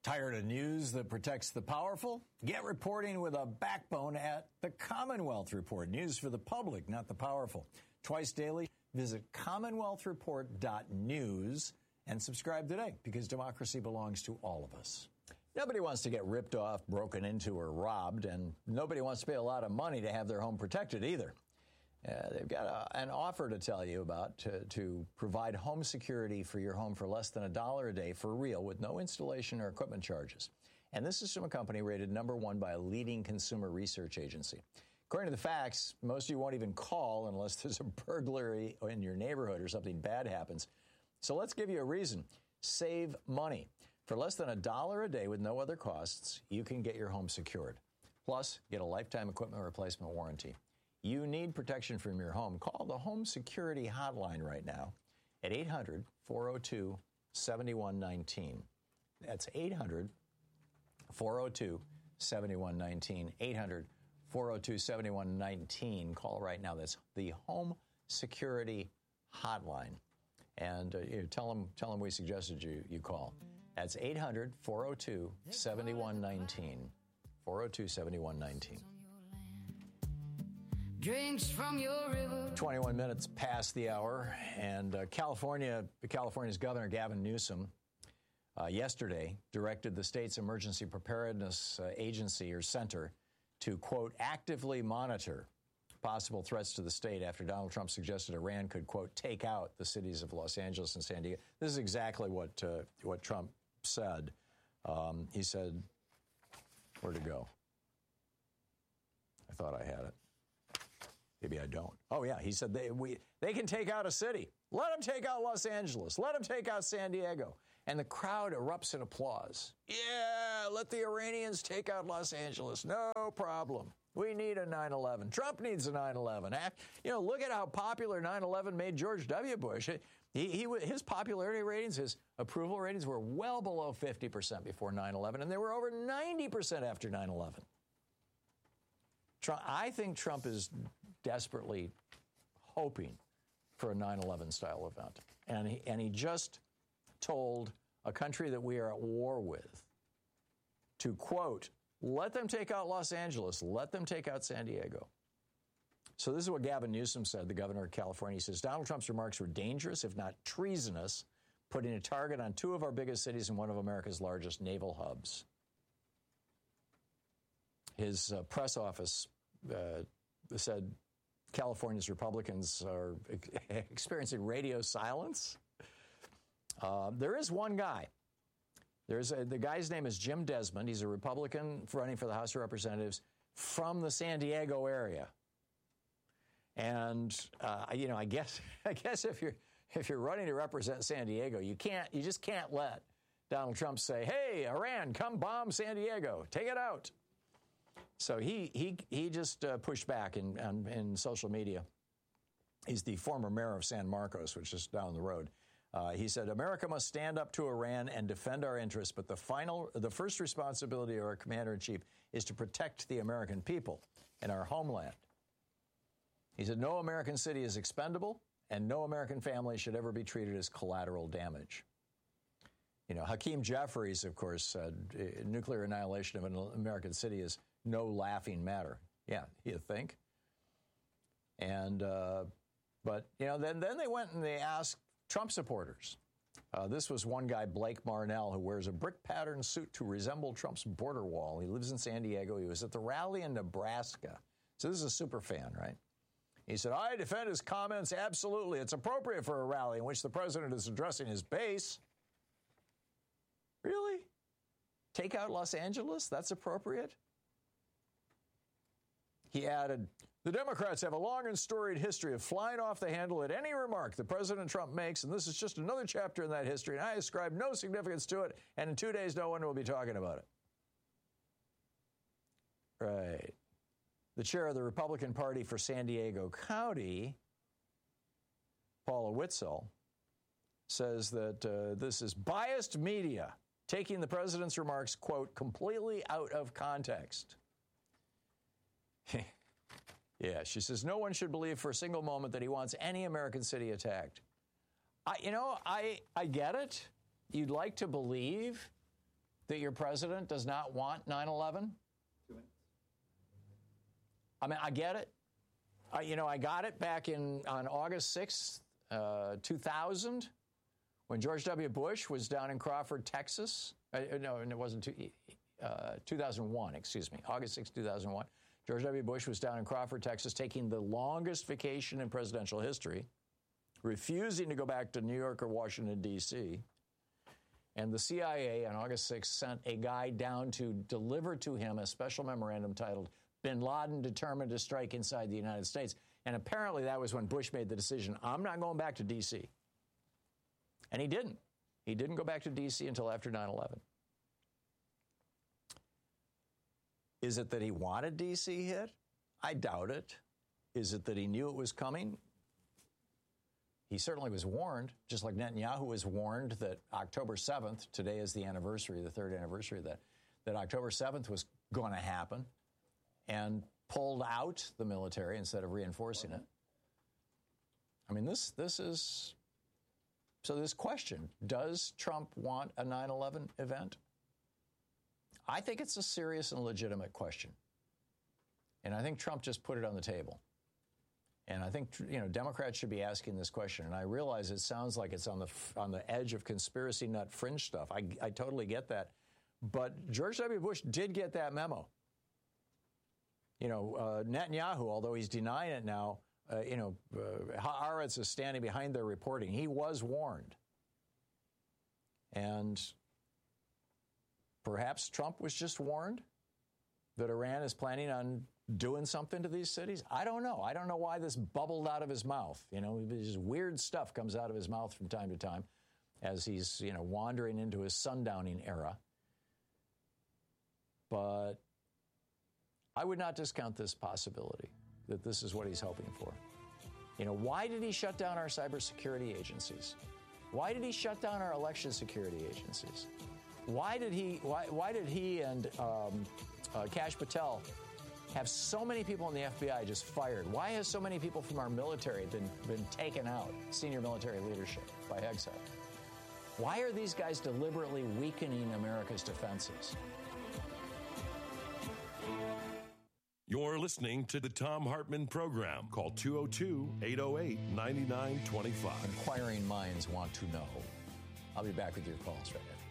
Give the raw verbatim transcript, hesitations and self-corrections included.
Tired of news that protects the powerful? Get reporting with a backbone at the Commonwealth Report. News for the public, not the powerful. Twice daily, visit commonwealth report dot news and subscribe today, because democracy belongs to all of us. Nobody wants to get ripped off, broken into, or robbed, and nobody wants to pay a lot of money to have their home protected either. Uh, they've got a, an offer to tell you about to, to provide home security for your home for less than a dollar a day for real, with no installation or equipment charges. And this is from a company rated number one by a leading consumer research agency. According to the facts, most of you won't even call unless there's a burglary in your neighborhood or something bad happens. So let's give you a reason. Save money. For less than a dollar a day with no other costs, you can get your home secured. Plus, get a lifetime equipment replacement warranty. You need protection from your home. Call the Home Security Hotline right now at eight hundred, four oh two, seven one one nine. That's eight hundred, four oh two, seven one one nine. eight hundred, four oh two, seven one one nine. Call right now. That's the Home Security Hotline. And uh, you know, tell them, tell them we suggested you, you call. That's eight hundred, four oh two, seven one one nine. four oh two, seven one one nine. Drinks from your river. twenty-one minutes past the hour, and uh, California, California's Governor Gavin Newsom uh, yesterday directed the state's Emergency Preparedness uh, Agency, or Center, to, quote, actively monitor possible threats to the state after Donald Trump suggested Iran could, quote, take out the cities of Los Angeles and San Diego. This is exactly what uh, what Trump said. Um, he said, where'd it go? I thought I had it. Maybe I don't. Oh, yeah. He said they we they can take out a city. Let them take out Los Angeles. Let them take out San Diego. And the crowd erupts in applause. Yeah, let the Iranians take out Los Angeles. No problem. We need a nine eleven. Trump needs a nine eleven. You know, look at how popular nine eleven made George W. Bush. He, he, his popularity ratings, his approval ratings were well below fifty percent before nine eleven, and they were over ninety percent after nine eleven. Trump, I think Trump is desperately hoping for a nine eleven style event. And he, and he just told a country that we are at war with to, quote, let them take out Los Angeles, let them take out San Diego. So this is what Gavin Newsom said, the governor of California. He says, Donald Trump's remarks were dangerous, if not treasonous, putting a target on two of our biggest cities and one of America's largest naval hubs. His uh, press office uh, said California's Republicans are experiencing radio silence. Uh, there is one guy. There's a, the guy's name is Jim Desmond. He's a Republican running for the House of Representatives from the San Diego area. And uh, you know, I guess I guess if you're if you're running to represent San Diego, you can't you just can't let Donald Trump say, "Hey, Iran, come bomb San Diego, take it out." So he he he just uh, pushed back in, in in social media. He's the former mayor of San Marcos, which is down the road. Uh, he said, America must stand up to Iran and defend our interests, but the final, the first responsibility of our commander-in-chief is to protect the American people and our homeland. He said, no American city is expendable, and no American family should ever be treated as collateral damage. You know, Hakeem Jeffries, of course, said nuclear annihilation of an American city is no laughing matter. Yeah, you think? And, uh, but, you know, then, then they went and they asked Trump supporters. Uh, this was one guy, Blake Marnell, who wears a brick pattern suit to resemble Trump's border wall. He lives in San Diego. He was at the rally in Nebraska. So this is a super fan, right? He said, I defend his comments. Absolutely. It's appropriate for a rally in which the president is addressing his base. Really? Take out Los Angeles? That's appropriate? He added, the Democrats have a long and storied history of flying off the handle at any remark that President Trump makes, and this is just another chapter in that history, and I ascribe no significance to it, and in two days no one will be talking about it. Right. The chair of the Republican Party for San Diego County, Paula Whitzel, says that uh, this is biased media taking the president's remarks, quote, completely out of context. Yeah, she says no one should believe for a single moment that he wants any American city attacked. I, you know, I I get it. You'd like to believe that your president does not want nine eleven? Two minutes. I mean, I get it. I, you know, I got it back in on August sixth, uh, two thousand, when George W. Bush was down in Crawford, Texas. Uh, no, it wasn't two, uh, two thousand one, excuse me, August sixth, two thousand one. George W. Bush was down in Crawford, Texas, taking the longest vacation in presidential history, refusing to go back to New York or Washington, D C, and the C I A on August sixth sent a guy down to deliver to him a special memorandum titled Bin Laden Determined to Strike Inside the United States. And apparently that was when Bush made the decision, I'm not going back to D C. And he didn't. He didn't go back to D C until after nine eleven. Is it that he wanted D C hit? I doubt it. Is it that he knew it was coming? He certainly was warned, just like Netanyahu was warned that October seventh, today is the anniversary, the third anniversary of that, that October seventh was going to happen, and pulled out the military instead of reinforcing it. I mean, this this is, so this question, does Trump want a nine eleven event? I think it's a serious and legitimate question. And I think Trump just put it on the table. And I think, you know, Democrats should be asking this question. And I realize it sounds like it's on the on the edge of conspiracy nut fringe stuff. I, I totally get that. But George W. Bush did get that memo. You know, uh, Netanyahu, although he's denying it now, uh, you know, uh, Haaretz is standing behind their reporting. He was warned. And perhaps Trump was just warned that Iran is planning on doing something to these cities. I don't know. I don't know why this bubbled out of his mouth. You know, this weird stuff comes out of his mouth from time to time as he's, you know, wandering into his sundowning era. But I would not discount this possibility that this is what he's hoping for. You know, why did he shut down our cybersecurity agencies? Why did he shut down our election security agencies? Why did he? Why, why did he and um, uh, Kash Patel have so many people in the F B I just fired? Why has so many people from our military been been taken out? Senior military leadership by Hegseth. Why are these guys deliberately weakening America's defenses? You're listening to the Thom Hartmann Program. Call two oh two, eight oh eight, nine nine two five. Inquiring minds want to know. I'll be back with your calls right now.